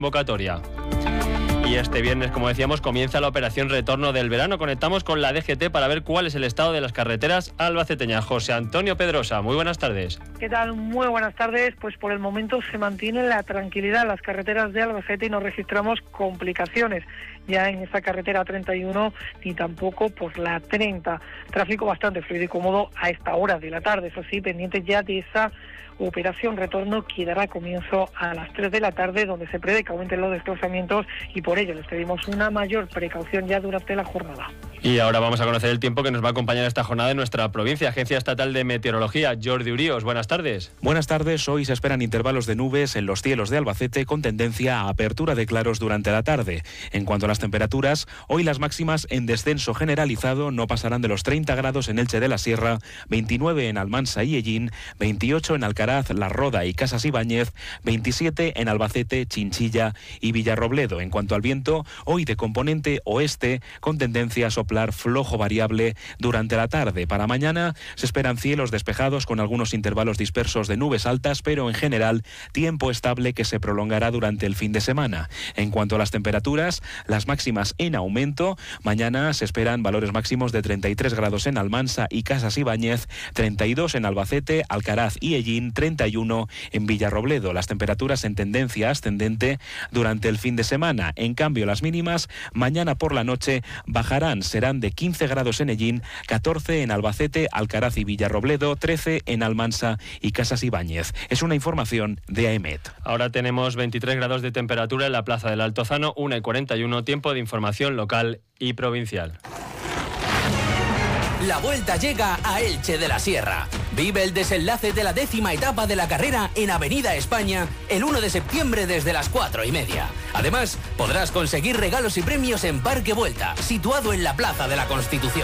convocatoria. Y este viernes, como decíamos, comienza la operación Retorno del Verano. Conectamos con la DGT para ver cuál es el estado de las carreteras albaceteñas. José Antonio Pedrosa, muy buenas tardes. ¿Qué tal? Muy buenas tardes. Pues por el momento se mantiene la tranquilidad en las carreteras de Albacete y no registramos complicaciones ya en esa carretera 31 ni tampoco por la 30. Tráfico bastante fluido y cómodo a esta hora de la tarde. Eso sí, pendientes ya de esa operación Retorno que dará comienzo a las 3 de la tarde, donde se prevé que aumenten los desplazamientos y por ello les pedimos una mayor precaución ya durante la jornada. Y ahora vamos a conocer el tiempo que nos va a acompañar esta jornada en nuestra provincia. Agencia Estatal de Meteorología, Jordi Uríos, buenas tardes. Buenas tardes, hoy se esperan intervalos de nubes en los cielos de Albacete con tendencia a apertura de claros durante la tarde. En cuanto a las temperaturas, hoy las máximas en descenso generalizado no pasarán de los 30 grados en Elche de la Sierra, 29 en Almansa y Ellín, 28 en Alcaraz, La Roda y Casas Ibáñez, 27 en Albacete, Chinchilla y Villarrobledo. En cuanto al viento, hoy de componente oeste con tendencia a soplar flojo variable durante la tarde. Para mañana se esperan cielos despejados con algunos intervalos dispersos de nubes altas, pero en general tiempo estable que se prolongará durante el fin de semana. En cuanto a las temperaturas, las máximas en aumento. Mañana se esperan valores máximos de 33 grados en Almansa y Casas Ibáñez, 32 en Albacete, Alcaraz y Ellín, 31 en Villarrobledo. Las temperaturas en tendencia ascendente durante el fin de semana. En cambio, las mínimas mañana por la noche bajarán, serán de 15 grados en Ellín, 14 en Albacete, Alcaraz y Villarrobledo, 13 en Almansa y Casas Ibáñez. Es una información de AEMET. Ahora tenemos 23 grados de temperatura en la Plaza del Altozano, 1:41, tiempo de información local y provincial. La Vuelta llega a Elche de la Sierra. Vive el desenlace de la 10ª etapa de la carrera en Avenida España el 1 de septiembre desde las 4:30. Además, podrás conseguir regalos y premios en Parque Vuelta, situado en la Plaza de la Constitución.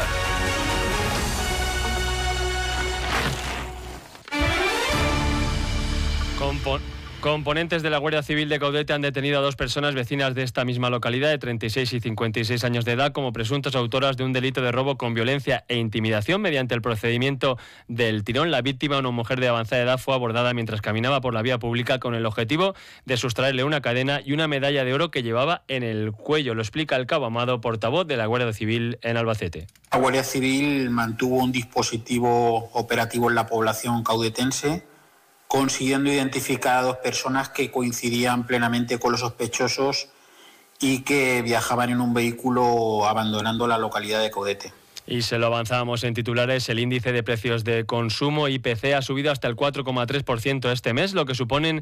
Componentes de la Guardia Civil de Caudete han detenido a 2 personas vecinas de esta misma localidad de 36 y 56 años de edad como presuntas autoras de un delito de robo con violencia e intimidación. Mediante el procedimiento del tirón, la víctima, una mujer de avanzada edad, fue abordada mientras caminaba por la vía pública con el objetivo de sustraerle una cadena y una medalla de oro que llevaba en el cuello. Lo explica el cabo Amado, portavoz de la Guardia Civil en Albacete. La Guardia Civil mantuvo un dispositivo operativo en la población caudetense, consiguiendo identificar a 2 personas que coincidían plenamente con los sospechosos y que viajaban en un vehículo abandonando la localidad de Caudete. Y se lo avanzábamos en titulares, el índice de precios de consumo IPC ha subido hasta el 4,3% este mes, lo que supone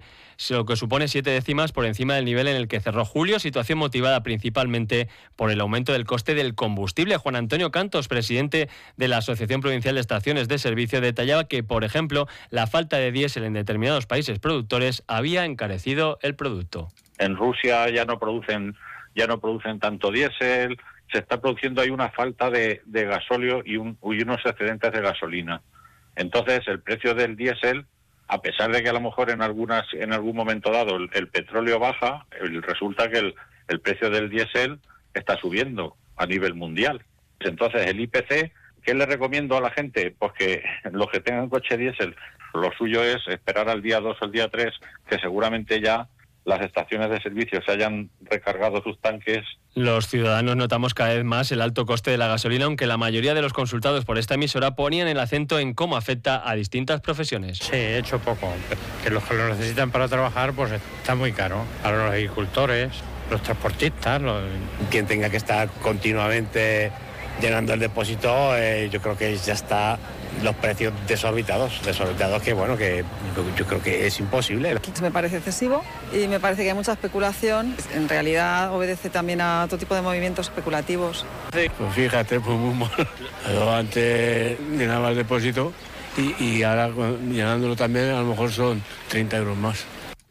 7 décimas por encima del nivel en el que cerró julio, situación motivada principalmente por el aumento del coste del combustible. Juan Antonio Cantos, presidente de la Asociación Provincial de Estaciones de Servicio, detallaba que, por ejemplo, la falta de diésel en determinados países productores había encarecido el producto. En Rusia ya no producen tanto diésel. Se está produciendo ahí una falta de gasóleo y unos excedentes de gasolina. Entonces, el precio del diésel, a pesar de que a lo mejor en algún momento dado el petróleo baja, resulta que el precio del diésel está subiendo a nivel mundial. Entonces, el IPC, ¿qué le recomiendo a la gente? Pues que los que tengan coche diésel, lo suyo es esperar al día 2 o el día 3, que seguramente ya las estaciones de servicio se hayan recargado sus tanques. Los ciudadanos notamos cada vez más el alto coste de la gasolina, aunque la mayoría de los consultados por esta emisora ponían el acento en cómo afecta a distintas profesiones. Sí, he hecho poco. Que los que lo necesitan para trabajar, pues está muy caro. Para los agricultores, los transportistas. Quien tenga que estar continuamente llenando el depósito, yo creo que ya está los precios desorbitados que bueno, que yo creo que es imposible. Me parece excesivo y me parece que hay mucha especulación. En realidad obedece también a otro tipo de movimientos especulativos. Pues fíjate, pues muy mal. Yo antes llenaba el depósito y ahora llenándolo también a lo mejor son 30 euros más.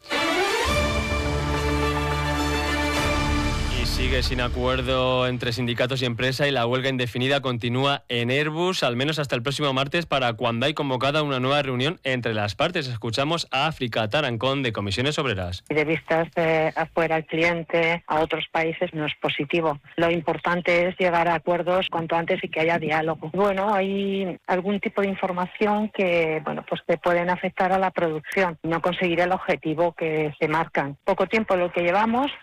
Sigue sin acuerdo entre sindicatos y empresa y la huelga indefinida continúa en Airbus, al menos hasta el próximo martes, para cuando hay convocada una nueva reunión entre las partes. Escuchamos a África Tarancón, de Comisiones Obreras. De vistas afuera al cliente, a otros países, no es positivo. Lo importante es llegar a acuerdos cuanto antes y que haya diálogo. Bueno, hay algún tipo de información que, pues que pueden afectar a la producción, no conseguir el objetivo que se marcan. Poco tiempo lo que llevamos,